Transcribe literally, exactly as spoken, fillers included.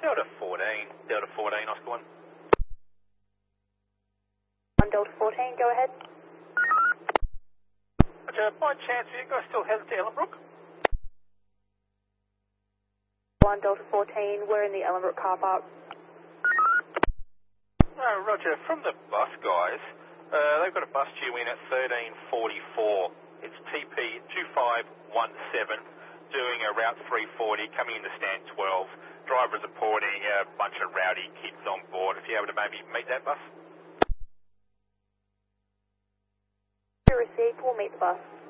Delta fourteen, Delta fourteen, Oscar one. one Delta fourteen, go ahead. Roger, by chance, are you guys still headed to Ellenbrook? one Delta fourteen, we're in the Ellenbrook car park. No, Roger, from the bus guys, uh, they've got a bus due in at thirteen forty-four. It's T P two five one seven, doing a Route three forty, coming into stand twelve. Drivers reporting a bunch of rowdy kids on board. If you're able to maybe meet that bus? Received, we'll meet the bus.